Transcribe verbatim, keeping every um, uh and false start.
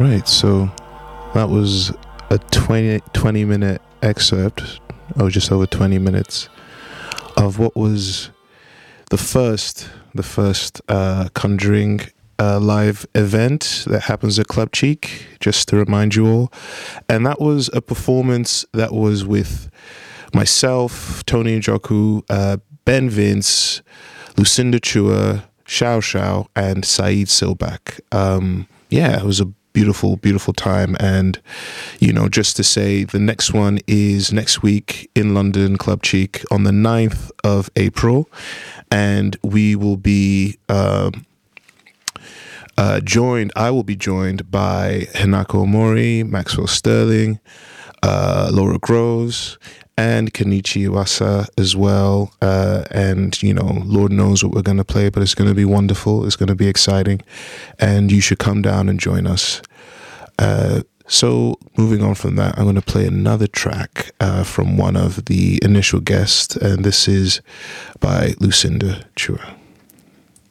Right, so that was a twenty, twenty minute excerpt, or just over twenty minutes, of what was the first, the first uh, Conjuring uh, live event that happens at Club Cheek, just to remind you all. And that was a performance that was with myself, Tony Njoku, uh, Ben Vince, Lucinda Chua, Xiao Xiao, and Saeed Silbak. Um, yeah, it was a beautiful, beautiful time. And, you know, just to say, the next one is next week in London, Club Cheek, on the ninth of April. And we will be um, uh, joined, I will be joined by Hinako Omori, Maxwell Sterling, uh, Laura Groves, and Kenichi Iwasa as well. Uh, and, you know, Lord knows what we're going to play, but it's going to be wonderful. It's going to be exciting. And you should come down and join us. Uh, so moving on from that, I'm going to play another track uh, from one of the initial guests. And this is by Lucinda Chua.